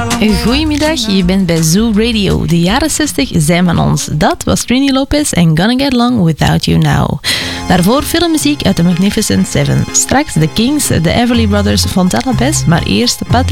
Goedemiddag, je bent bij Zoo Radio. De jaren 60 zijn van ons. Dat was Trini Lopez en Gonna Get Along Without You Now. Daarvoor filmmuziek uit The Magnificent Seven. Straks The Kings, The Everly Brothers, Fontana Best, maar eerst Patrick